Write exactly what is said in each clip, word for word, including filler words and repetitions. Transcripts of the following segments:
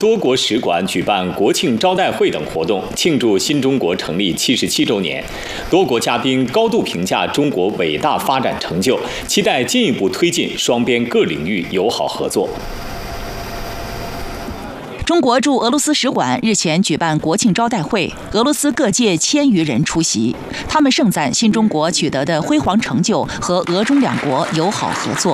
多国使馆举办国庆招待会等活动，庆祝新中国成立七十七周年。多国嘉宾高度评价中国伟大发展成就，期待进一步推进双边各领域友好合作。 中国驻俄罗斯使馆日前举办国庆招待会，俄罗斯各界千余人出席，他们盛赞新中国取得的辉煌成就和俄中两国友好合作。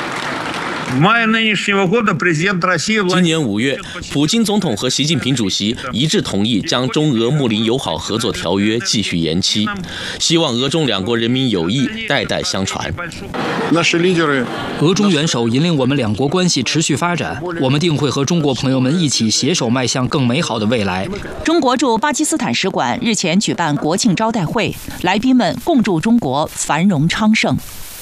今年五月，普京总统和习近平主席一致同意将中俄睦邻友好合作条约继续延期，希望俄中两国人民友谊代代相传。 俄中元首引领我们两国关系持续发展，我们定会和中国朋友们一起携手迈向更美好的未来。 中国驻巴基斯坦使馆日前举办国庆招待会，来宾们共祝中国繁荣昌盛。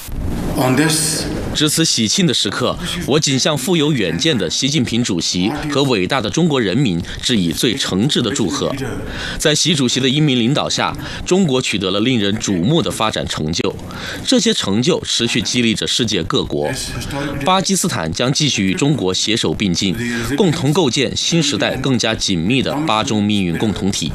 值此喜庆的时刻，我谨向富有远见的习近平主席和伟大的中国人民致以最诚挚的祝贺。在习主席的英明领导下，中国取得了令人瞩目的发展成就，这些成就持续激励着世界各国。巴基斯坦将继续与中国携手并进，共同构建新时代更加紧密的巴中命运共同体。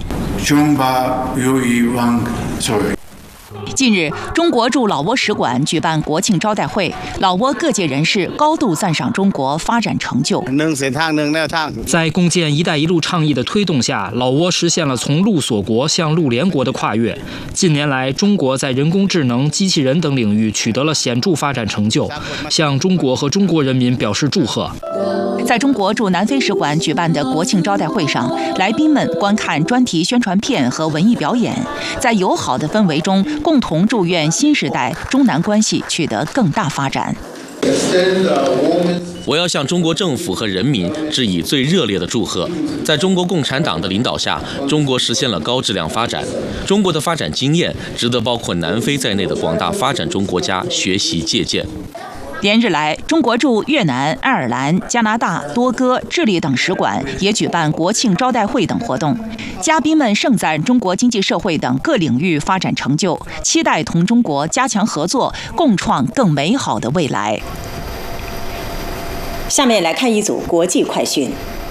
近日，中国驻老挝使馆举办国庆招待会，老挝各界人士高度赞赏中国发展成就。 在共建“一带一路”倡议的推动下，老挝实现了从陆锁国向陆联国的跨越。近年来，中国在人工智能、机器人等领域取得了显著发展成就，向中国和中国人民表示祝贺。 在中国驻南非使馆举办的国庆招待会上，来宾们观看专题宣传片和文艺表演，在友好的氛围中，共同祝愿新时代中南关系取得更大发展。 我要向中国政府和人民致以最热烈的祝贺。在中国共产党的领导下，中国实现了高质量发展。中国的发展经验值得包括南非在内的广大发展中国家学习借鉴。 连日来，中国驻越南、爱尔兰、加拿大、多哥、智利等使馆也举办国庆招待会等活动，嘉宾们盛赞中国经济社会等各领域发展成就，期待同中国加强合作，共创更美好的未来。 下面来看一组国际快讯。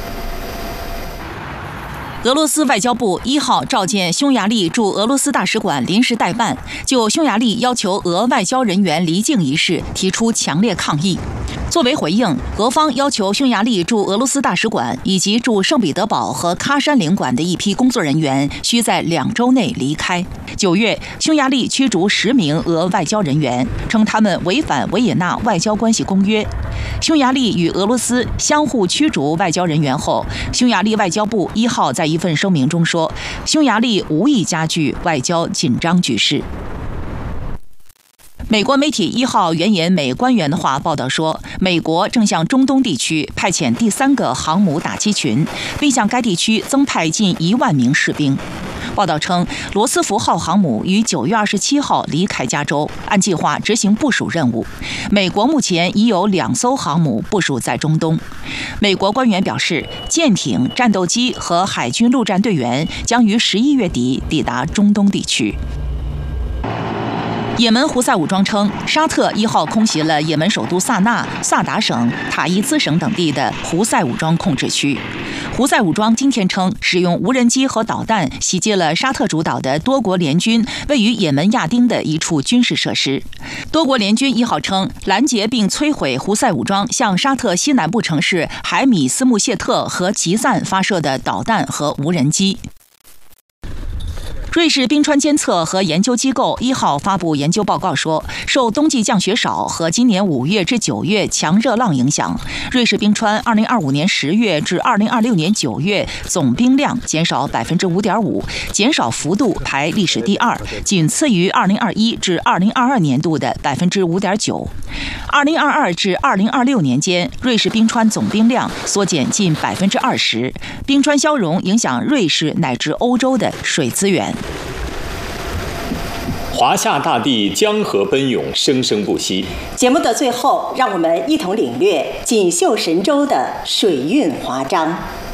俄罗斯外交部一号召见匈牙利驻俄罗斯大使馆临时代办，就匈牙利要求俄外交人员离境一事提出强烈抗议。作为回应，俄方要求匈牙利驻俄罗斯大使馆以及驻圣彼得堡和喀山领馆的一批工作人员需在两周内离开。九月，匈牙利驱逐十名俄外交人员，称他们违反维也纳外交关系公约。匈牙利与俄罗斯相互驱逐外交人员后，匈牙利外交部一号在一份声明中说，匈牙利无意加剧外交紧张局势。美国媒体一号援引美官员的话报道说，美国正向中东地区派遣第三个航母打击群，并向该地区增派近一万名士兵。报道称，罗斯福号航母于九月二十七号离开加州，按计划执行部署任务。美国目前已有两艘航母部署在中东。美国官员表示，舰艇、战斗机和海军陆战队员将于十一月底抵达中东地区。也门胡塞武装称，沙特一号空袭了也门首都萨那、萨达省、塔伊兹省等地的胡塞武装控制区。胡塞武装今天称，使用无人机和导弹袭击了沙特主导的多国联军位于也门亚丁的一处军事设施。多国联军一号称，拦截并摧毁胡塞武装向沙特西南部城市海米斯穆谢特和吉赞发射的导弹和无人机。瑞士冰川监测和研究机构一号发布研究报告说，受冬季降雪少和今年五月至九月强热浪影响，瑞士冰川二零二五年十月至二零二六年九月总冰量减少百分之五点五，减少幅度排历史第二，仅次于二零二一至二零二二年度的百分之五点九。二零二二至二零二六年间，瑞士冰川总冰量缩减近百分之二十，冰川消融影响瑞士乃至欧洲的水资源。 华夏大地江河奔涌，生生不息。 节目的最后，让我们一同领略锦绣神州的水韵华章。